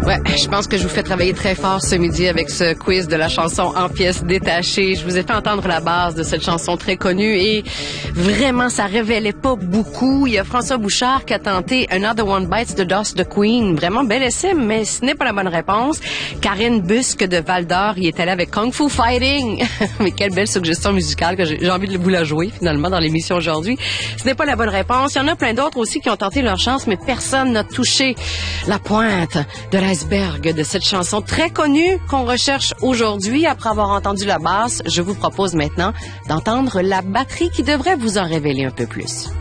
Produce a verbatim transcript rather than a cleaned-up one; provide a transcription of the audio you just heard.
Ouais, je pense que je vous fais travailler très fort ce midi avec ce quiz de la chanson en pièces détachées. Je vous ai fait entendre la base de cette chanson très connue et vraiment, ça révélait pas beaucoup. Il y a François Bouchard qui a tenté Another One Bites the Dust the Queen. Vraiment bel essai, mais ce n'est pas la bonne réponse. Karine Busque de Val-d'Or, il est allé avec Kung Fu Fighting. Mais quelle belle suggestion musicale que j'ai, j'ai envie de vous la jouer finalement dans l'émission aujourd'hui. Ce n'est pas la bonne réponse. Il y en a plein d'autres aussi qui ont tenté leur chance, mais personne n'a touché la pointe de l'iceberg de cette chanson très connue qu'on recherche aujourd'hui. Après avoir entendu la basse, je vous propose maintenant d'entendre la batterie qui devrait vous en révéler un peu plus.